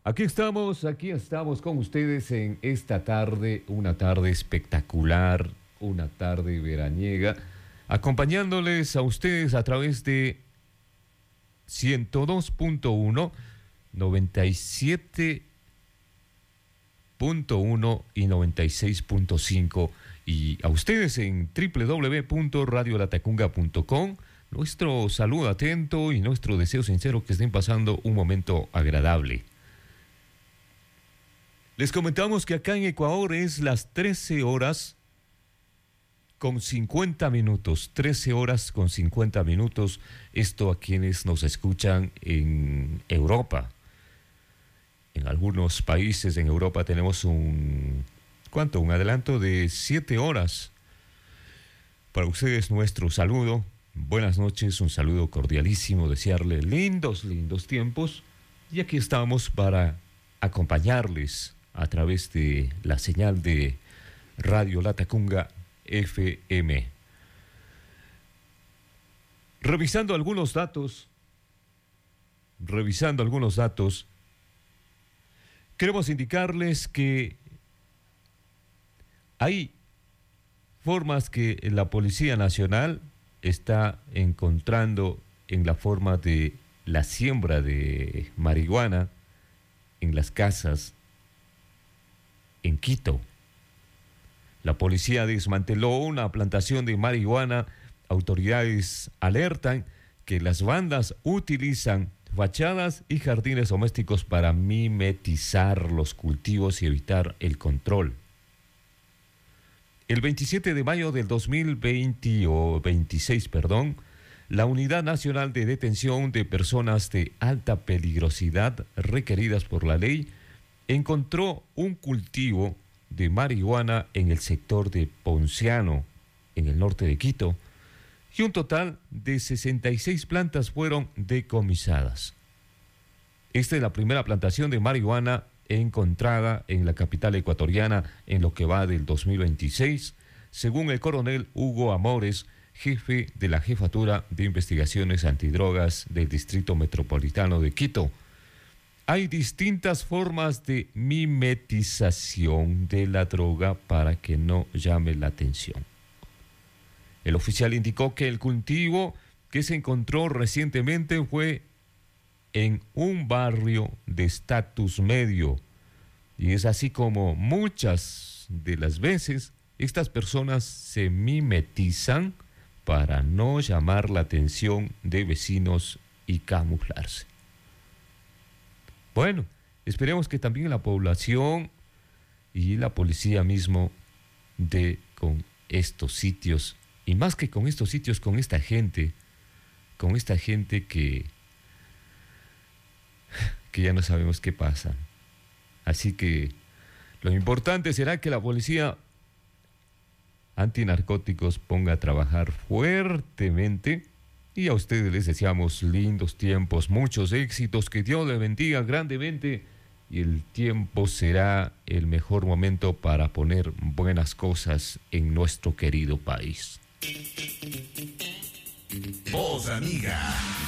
Aquí estamos con ustedes en esta tarde, una tarde espectacular, una tarde veraniega, acompañándoles a ustedes a través de 102.1, 97.1 y 96.5, y a ustedes en www.radiolatacunga.com. Nuestro saludo atento y nuestro deseo sincero que estén pasando un momento agradable. Les comentamos que acá en Ecuador es las 13 horas con 50 minutos. 13 horas con 50 minutos. Esto a quienes nos escuchan en Europa. En algunos países en Europa tenemos un adelanto de 7 horas. Para ustedes nuestro saludo. Buenas noches, un saludo cordialísimo. Desearle lindos tiempos. Y aquí estamos para acompañarles a través de la señal de Radio Latacunga FM. Revisando algunos datos, queremos indicarles que hay formas que la Policía Nacional está encontrando en la forma de la siembra de marihuana en las casas en Quito. La policía desmanteló una plantación de marihuana. Autoridades alertan que las bandas utilizan fachadas y jardines domésticos para mimetizar los cultivos y evitar el control. El 27 de mayo del 2026, la Unidad Nacional de Detención de Personas de Alta Peligrosidad requeridas por la ley encontró un cultivo de marihuana en el sector de Ponciano, en el norte de Quito, y un total de 66 plantas fueron decomisadas. Esta es la primera plantación de marihuana encontrada en la capital ecuatoriana en lo que va del 2026, según el coronel Hugo Amores, jefe de la Jefatura de Investigaciones Antidrogas del Distrito Metropolitano de Quito. Hay distintas formas de mimetización de la droga para que no llame la atención. El oficial indicó que el cultivo que se encontró recientemente fue en un barrio de estatus medio. Y es así como muchas de las veces estas personas se mimetizan para no llamar la atención de vecinos y camuflarse. Bueno, esperemos que también la población y la policía mismo dé con estos sitios, y más que con estos sitios, con esta gente que ya no sabemos qué pasa. Así que lo importante será que la policía antinarcóticos ponga a trabajar fuertemente. Y a ustedes les deseamos lindos tiempos, muchos éxitos, que Dios les bendiga grandemente, y el tiempo será el mejor momento para poner buenas cosas en nuestro querido país. Voz amiga.